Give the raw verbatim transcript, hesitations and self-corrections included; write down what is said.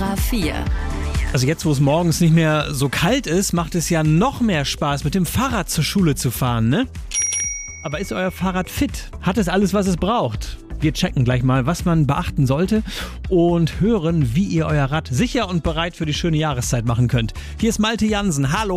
Ära vier. Also jetzt, wo es morgens nicht mehr so kalt ist, macht es ja noch mehr Spaß, mit dem Fahrrad zur Schule zu fahren, ne? Aber ist euer Fahrrad fit? Hat es alles, was es braucht? Wir checken gleich mal, was man beachten sollte und hören, wie ihr euer Rad sicher und bereit für die schöne Jahreszeit machen könnt. Hier ist Malte Jansen. Hallo!